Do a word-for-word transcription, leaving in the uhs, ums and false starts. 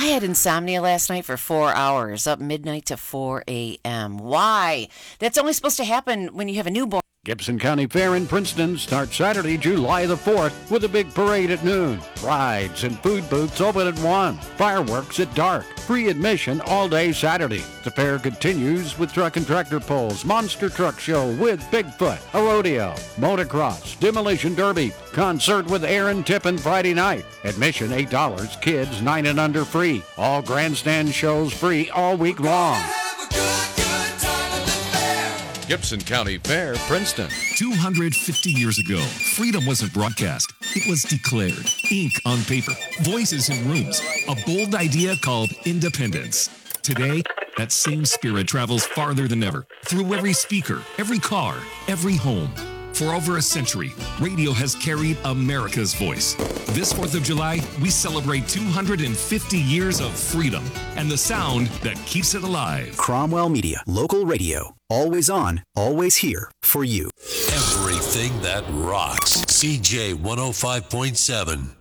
had insomnia last night for four hours, up midnight to four a.m. Why? That's only supposed to happen when you have a newborn. Gibson County Fair in Princeton starts Saturday, July the fourth with a big parade at noon. Rides and food booths open at one. Fireworks at dark. Free admission all day Saturday. The fair continues with truck and tractor pulls, monster truck show with Bigfoot, a rodeo, motocross, demolition derby, concert with Aaron Tippin Friday night. Admission eight dollars, kids nine and under free. All grandstand shows free all week long. Gibson County Fair, Princeton. two hundred fifty years ago, freedom wasn't broadcast. It was declared. Ink on paper, voices in rooms, a bold idea called independence. Today, that same spirit travels farther than ever, through every speaker, every car, every home. For over a century, radio has carried America's voice. This fourth of July, we celebrate two hundred fifty years of freedom and the sound that keeps it alive. Cromwell Media, local radio. Always on, always here for you. Everything that rocks. C J one oh five point seven.